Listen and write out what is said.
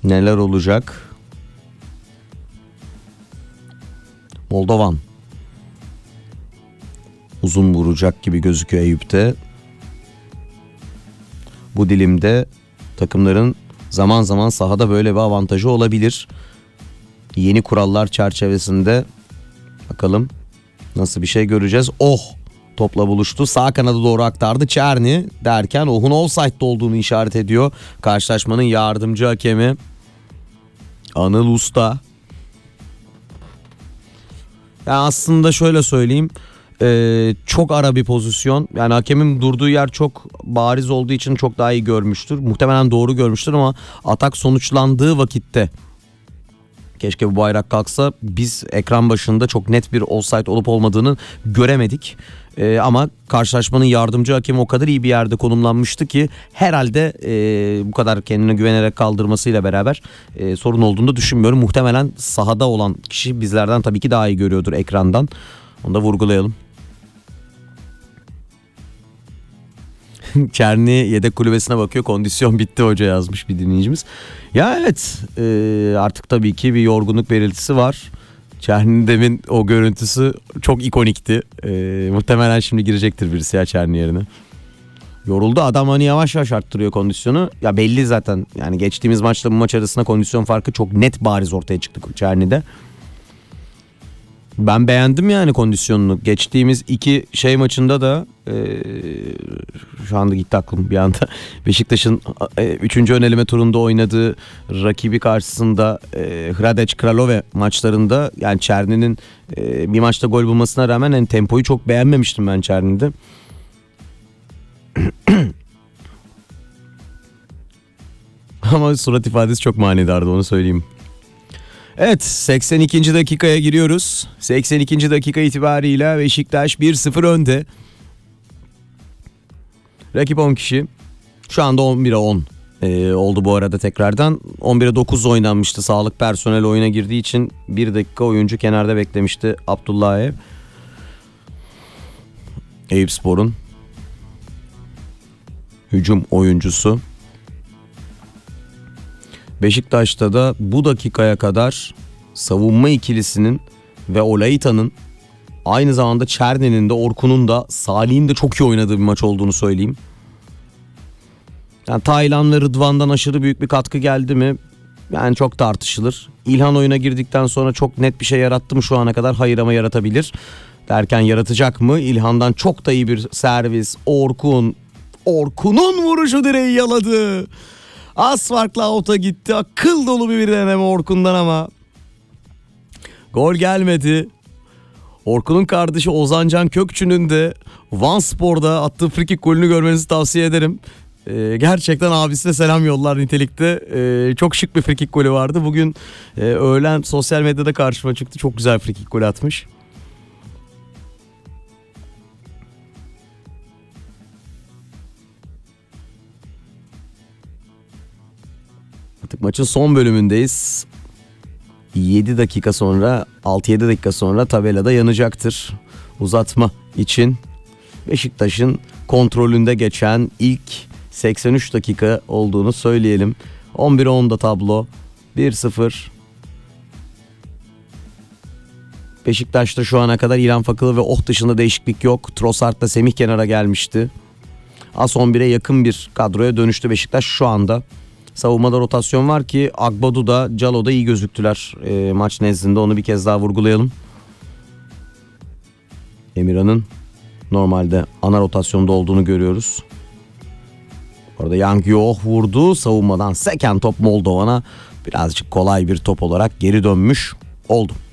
Neler olacak? Moldovan uzun vuracak gibi gözüküyor Eyüp'te. Bu dilimde takımların zaman zaman sahada böyle bir avantajı olabilir. Yeni kurallar çerçevesinde bakalım nasıl bir şey göreceğiz. Topla buluştu. Sağ kanada doğru aktardı. Çerni derken Oh'un offside'da olduğunu işaret ediyor. Karşılaşmanın yardımcı hakemi Anıl Usta. Yani aslında şöyle söyleyeyim. Çok ara bir pozisyon. Yani hakemin durduğu yer çok bariz olduğu için çok daha iyi görmüştür. Muhtemelen doğru görmüştür ama atak sonuçlandığı vakitte keşke bu bayrak kalksa. Biz ekran başında çok net bir offside olup olmadığını göremedik. Ama karşılaşmanın yardımcı hakemi o kadar iyi bir yerde konumlanmıştı ki herhalde bu kadar kendine güvenerek kaldırmasıyla beraber sorun olduğunu da düşünmüyorum. Muhtemelen sahada olan kişi bizlerden tabii ki daha iyi görüyordur ekrandan. Onu da vurgulayalım. Çerni yedek kulübesine bakıyor. Kondisyon bitti hoca yazmış bir dinleyicimiz. Ya evet, artık tabii ki bir yorgunluk belirtisi var. Çerni'nin demin o görüntüsü çok ikonikti. Muhtemelen şimdi girecektir birisi ya Çerni yerine. Yoruldu adam, hani yavaş yavaş arttırıyor kondisyonu. Ya belli zaten, yani geçtiğimiz maçla bu maç arasında kondisyon farkı çok net bariz ortaya çıktı Çerni'de. Ben beğendim yani kondisyonunu. Geçtiğimiz iki maçında da şu anda gitti aklım bir anda. Beşiktaş'ın 3. ön eleme turunda oynadığı rakibi karşısında Hradec Kralove maçlarında, yani Çerni'nin bir maçta gol bulmasına rağmen yani tempoyu çok beğenmemiştim ben Çerni'de. Ama surat ifadesi çok manidardı, onu söyleyeyim. Evet, 82. dakikaya giriyoruz. 82. dakika itibariyle Beşiktaş 1-0 önde. Rakip 10 kişi. Şu anda 11'e 10 oldu bu arada tekrardan. 11'e 9 oynanmıştı. Sağlık personeli oyuna girdiği için 1 dakika oyuncu kenarda beklemişti Abdullahi. Eyüpspor'un hücum oyuncusu. Beşiktaş'ta da bu dakikaya kadar savunma ikilisinin ve Olaita'nın, aynı zamanda Çerni'nin de Orkun'un da Salih'in de çok iyi oynadığı bir maç olduğunu söyleyeyim. Yani Taylan ve Rıdvan'dan aşırı büyük bir katkı geldi mi? Yani çok tartışılır. İlhan oyuna girdikten sonra çok net bir şey yarattı mı şu ana kadar? Hayır, ama yaratabilir. Derken yaratacak mı? İlhan'dan çok da iyi bir servis. Orkun'un vuruşu direği yaladı. Az farkla out'a gitti. Akıl dolu bir deneme Orkun'dan ama gol gelmedi. Orkun'un kardeşi Ozancan Kökçü'nün de Vanspor'da attığı frikik golünü görmenizi tavsiye ederim. Gerçekten abisine selam yollar nitelikte. Çok şık bir frikik golü vardı. Bugün öğlen sosyal medyada karşıma çıktı. Çok güzel frikik golü atmış. Artık maçın son bölümündeyiz. 7 dakika sonra, 6-7 dakika sonra tabelada yanacaktır. Uzatma için Beşiktaş'ın kontrolünde geçen ilk 83 dakika olduğunu söyleyelim. 11'e 10'da tablo. 1-0. Beşiktaş'ta şu ana kadar İlhan Fakılı ve dışında değişiklik yok. Trossard'la Semih kenara gelmişti. As 11'e yakın bir kadroya dönüştü Beşiktaş şu anda. Savunmada rotasyon var ki Agbadu da Calo da iyi gözüktüler maç nezdinde, onu bir kez daha vurgulayalım. Emirhan'ın normalde ana rotasyonda olduğunu görüyoruz. Orada Yang Yoh vurdu savunmadan, seken top Moldovan'a birazcık kolay bir top olarak geri dönmüş oldu.